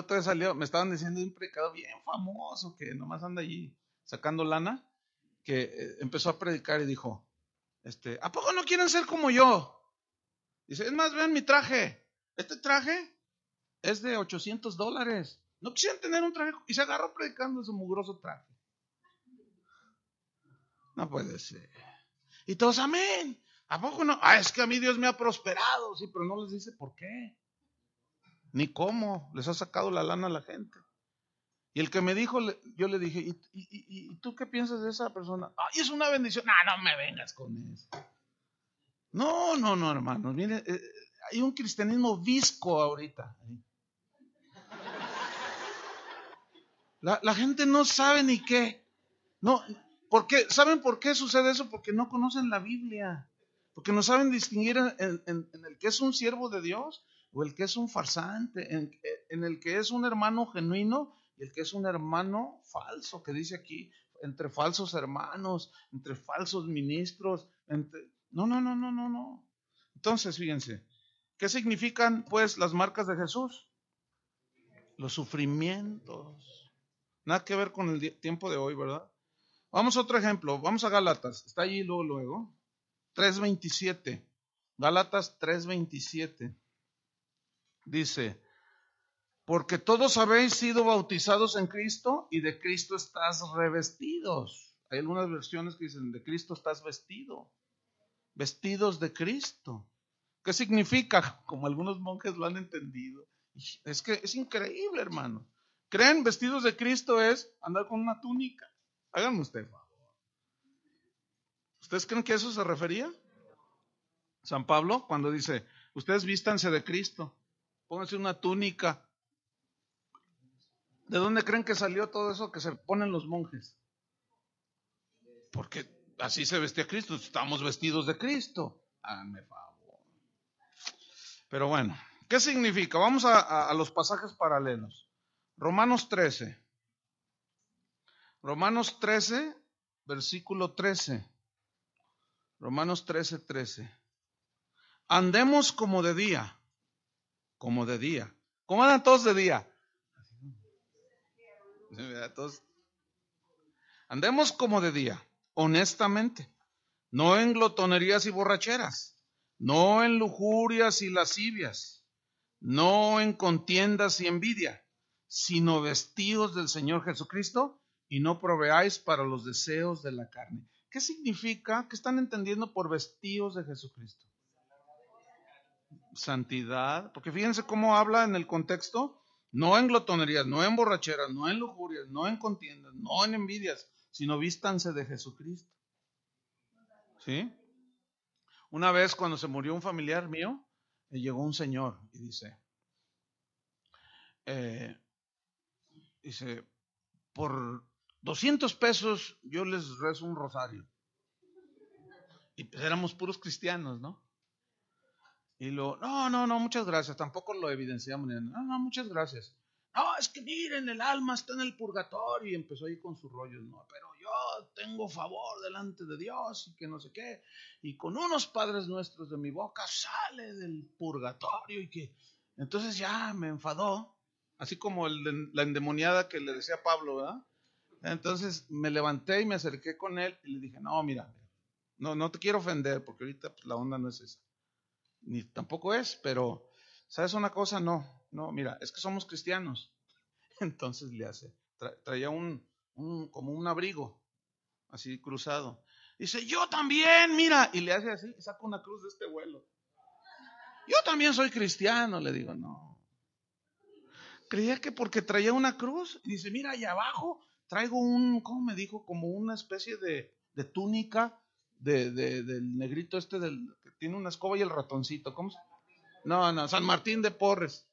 otra vez salió, me estaban diciendo de un predicador bien famoso que nomás anda allí sacando lana, que empezó a predicar y dijo, ¿a poco no quieren ser como yo? Dice, es más, vean mi traje. Este traje es de $800. No quisieran tener un traje. Y se agarró predicando ese mugroso traje. No puede ser. Y todos, amén. ¿A poco no? Es que a mí Dios me ha prosperado. Sí, pero no les dice por qué. Ni cómo. Les ha sacado la lana a la gente. Y el que me dijo, yo le dije, ¿y tú qué piensas de esa persona? Ay, es una bendición. No me vengas con eso. No, hermanos. Mire, hay un cristianismo visco ahorita. La gente no sabe ni qué. No, ¿saben por qué sucede eso? Porque no conocen la Biblia. Porque no saben distinguir en el que es un siervo de Dios o el que es un farsante, en el que es un hermano genuino y el que es un hermano falso, que dice aquí, entre falsos hermanos, entre falsos ministros, No. Entonces, fíjense, ¿qué significan pues las marcas de Jesús? Los sufrimientos. Nada que ver con el tiempo de hoy, ¿verdad? Vamos a otro ejemplo, vamos a Gálatas, está allí luego, 3:27, Gálatas 3:27, dice, porque todos habéis sido bautizados en Cristo y de Cristo estás revestidos. Hay algunas versiones que dicen, de Cristo estás vestido, vestidos de Cristo. ¿Qué significa? Como algunos monjes lo han entendido. Es que es increíble, hermano. ¿Creen vestidos de Cristo es andar con una túnica? Háganme usted favor. ¿Ustedes creen que a eso se refería? San Pablo, cuando dice, ustedes vístanse de Cristo, pónganse una túnica. ¿De dónde creen que salió todo eso que se ponen los monjes? Porque así se vestía Cristo, estamos vestidos de Cristo. Háganme favor. Pero bueno, ¿qué significa? Vamos a los pasajes paralelos. Romanos 13. Romanos 13, versículo 13. Romanos 13:13. Andemos como de día. Como de día. ¿Cómo andan todos de día? Todos. Andemos como de día, honestamente, no en glotonerías y borracheras, no en lujurias y lascivias, no en contiendas y envidia, sino vestidos del Señor Jesucristo y no proveáis para los deseos de la carne. ¿Qué significa? ¿Qué están entendiendo por vestidos de Jesucristo? Santidad, porque fíjense cómo habla en el contexto, no en glotonerías, no en borracheras, no en lujurias, no en contiendas, no en envidias, sino vístanse de Jesucristo. ¿Sí? Una vez cuando se murió un familiar mío, llegó un señor y dice, por 200 pesos yo les rezo un rosario. Y pues éramos puros cristianos, ¿no? Y no, muchas gracias, tampoco lo evidenciamos. No, muchas gracias. No, es que miren, el alma está en el purgatorio. Y empezó ahí con sus rollos, no, pero yo tengo favor delante de Dios y que no sé qué. Y con unos padres nuestros de mi boca sale del purgatorio y que... Entonces ya me enfadó, así como la endemoniada que le decía a Pablo, ¿verdad? Entonces me levanté y me acerqué con él y le dije, no, mira, no te quiero ofender porque ahorita pues, la onda no es esa. Ni tampoco es, pero ¿sabes una cosa? No, mira, es que somos cristianos. Entonces le hace, traía como un abrigo, así cruzado. Dice, yo también, mira, y le hace así, saca una cruz de este vuelo. Yo también soy cristiano, le digo, no. Creía que porque traía una cruz, y dice, mira, allá abajo traigo ¿cómo me dijo? Como una especie de túnica del negrito este que tiene una escoba y el ratoncito, ¿cómo se llama? No, San Martín de Porres.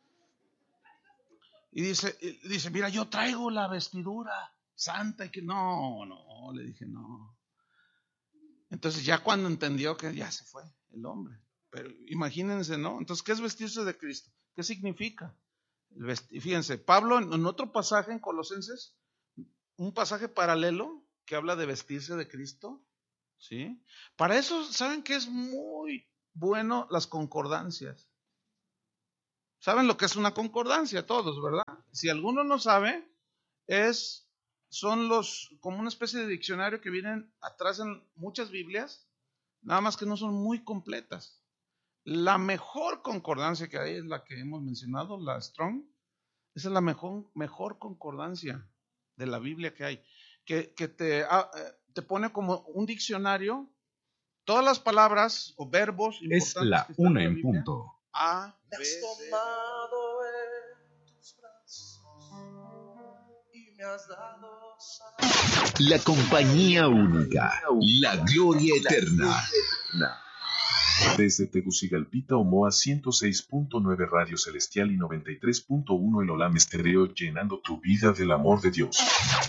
Y dice, mira, yo traigo la vestidura santa y que no, le dije, no. Entonces ya cuando entendió que ya se fue el hombre. Pero imagínense, ¿no? Entonces, ¿qué es vestirse de Cristo? ¿Qué significa? Fíjense, Pablo en otro pasaje en Colosenses, un pasaje paralelo que habla de vestirse de Cristo, ¿sí? Para eso, ¿saben qué es muy bueno las concordancias? Saben lo que es una concordancia todos, ¿verdad? Si alguno no sabe, son como una especie de diccionario que vienen atrás en muchas Biblias, nada más que no son muy completas. La mejor concordancia que hay es la que hemos mencionado, la Strong. Esa es la mejor concordancia de la Biblia que hay, que te pone como un diccionario todas las palabras o verbos importantes. Es la que están 1 en la en Biblia. punto. A, Me B, has C, tomado en tus brazos y me has dado salud. La compañía única, la gloria eterna. Desde Tegucigalpita, Omoa 106.9 Radio Celestial y 93.1 El Olam Estéreo, llenando tu vida del amor de Dios.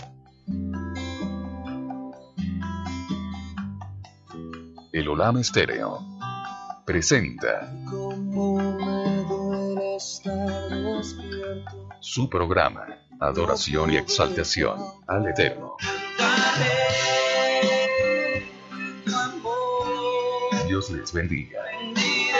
El Olam Estéreo presenta Cómo me duele estar despierto. su programa Adoración y Exaltación al Eterno. Daré tu amor. Dios les bendiga.